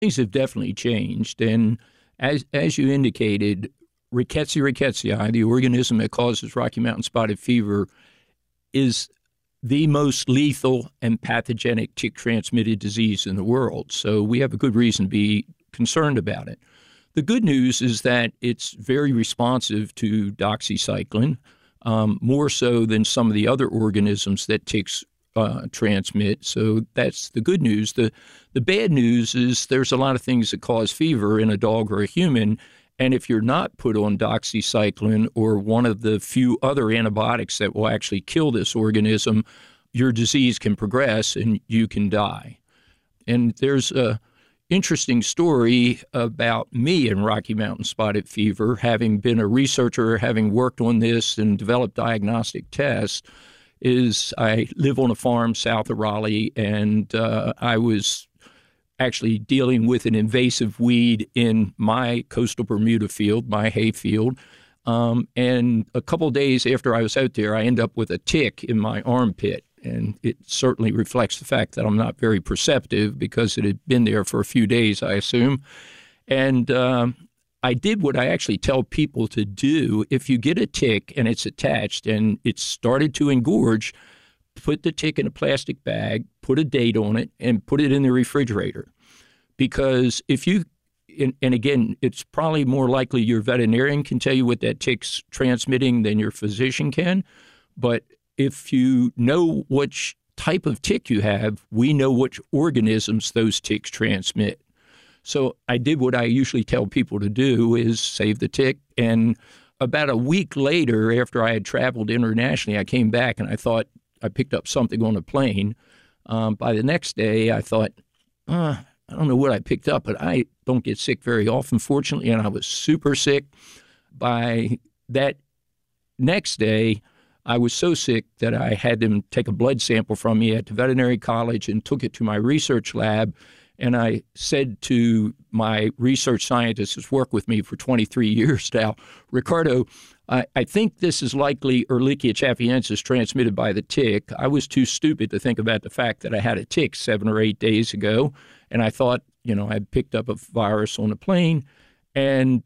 Things have definitely changed. And as you indicated, Rickettsia rickettsii, the organism that causes Rocky Mountain spotted fever, is the most lethal and pathogenic tick-transmitted disease in the world. So we have a good reason to be concerned about it. The good news is that it's very responsive to doxycycline, more so than some of the other organisms that ticks transmit. So that's the good news. The bad news is there's a lot of things that cause fever in a dog or a human, and if you're not put on doxycycline or one of the few other antibiotics that will actually kill this organism, your disease can progress and you can die. And there's a interesting story about me and Rocky Mountain spotted fever, having been a researcher, having worked on this and developed diagnostic tests. Is I live on a farm south of Raleigh, and I was actually dealing with an invasive weed in my coastal Bermuda field, my hay field. And a couple of days after I was out there, I ended up with a tick in my armpit. And it certainly reflects the fact that I'm not very perceptive because it had been there for a few days, I assume. And I did what I actually tell people to do. If you get a tick and it's attached and it's started to engorge, put the tick in a plastic bag, put a date on it, and put it in the refrigerator. Because if you, and again, it's probably more likely your veterinarian can tell you what that tick's transmitting than your physician can. But if you know which type of tick you have, we know which organisms those ticks transmit. So I did what I usually tell people to do, is save the tick. And about a week later, after I had traveled internationally, I came back and I thought I picked up something on a plane. By the next day, I thought, I don't know what I picked up, but I don't get sick very often, fortunately, and I was super sick. By that next day, I was so sick that I had them take a blood sample from me at the veterinary college and took it to my research lab. And I said to my research scientist who's worked with me for 23 years now, Ricardo, I think this is likely Ehrlichia chafiensis transmitted by the tick. I was too stupid to think about the fact that I had a tick 7 or 8 days ago. And I thought, I'd picked up a virus on a plane. And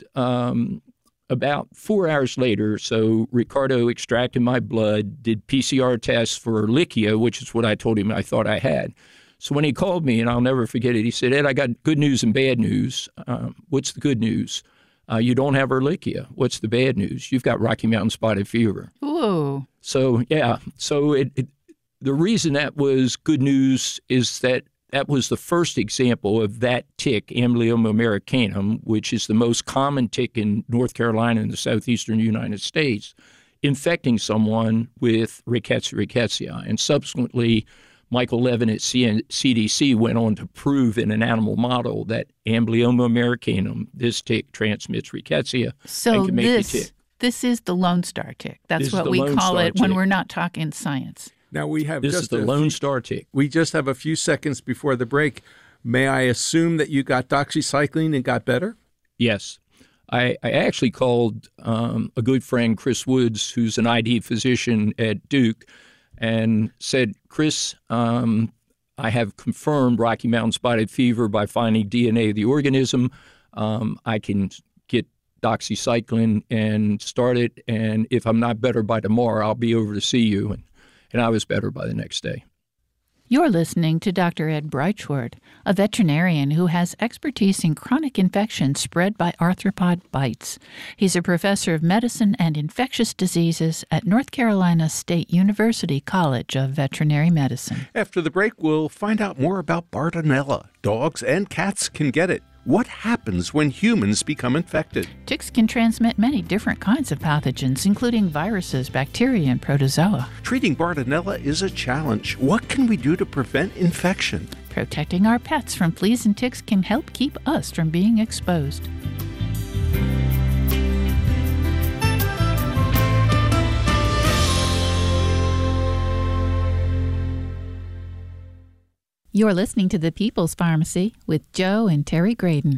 about 4 hours later, so Ricardo extracted my blood, did PCR tests for Ehrlichia, which is what I told him I thought I had. So when he called me, and I'll never forget it, he said, Ed, I got good news and bad news. What's the good news? You don't have Ehrlichia. What's the bad news? You've got Rocky Mountain spotted fever. Ooh. So, yeah. So the reason that was good news is that was the first example of that tick, Amblyomma americanum, which is the most common tick in North Carolina and the southeastern United States, infecting someone with Rickettsia rickettsii. And subsequently, Michael Levin at CDC went on to prove in an animal model that Amblyomma americanum, this tick, transmits rickettsia and can make you tick. This is the Lone Star tick. That's what we call it when we're not talking science. Now we have this is the Lone Star tick. We just have a few seconds before the break. May I assume that you got doxycycline and got better? Yes. I actually called a good friend, Chris Woods, who's an ID physician at Duke, and said, Chris, I have confirmed Rocky Mountain spotted fever by finding DNA of the organism. I can get doxycycline and start it, and if I'm not better by tomorrow, I'll be over to see you. And I was better by the next day. You're listening to Dr. Ed Breitschwart, a veterinarian who has expertise in chronic infections spread by arthropod bites. He's a professor of medicine and infectious diseases at North Carolina State University College of Veterinary Medicine. After the break, we'll find out more about Bartonella. Dogs and cats can get it. What happens when humans become infected? Ticks can transmit many different kinds of pathogens, including viruses, bacteria, and protozoa. Treating Bartonella is a challenge. What can we do to prevent infection? Protecting our pets from fleas and ticks can help keep us from being exposed. You're listening to The People's Pharmacy with Joe and Terry Graydon.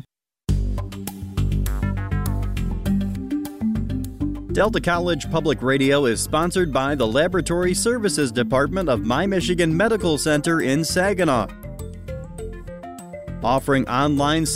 Delta College Public Radio is sponsored by the Laboratory Services Department of My Michigan Medical Center in Saginaw. offering online